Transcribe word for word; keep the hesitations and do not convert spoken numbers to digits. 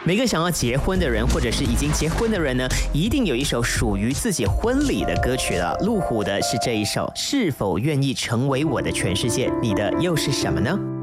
每个想要结婚的人，或者是已经结婚的人呢，一定有一首属于自己婚礼的歌曲了。路虎的是这一首《是否愿意成为我的全世界》，你的又是什么呢？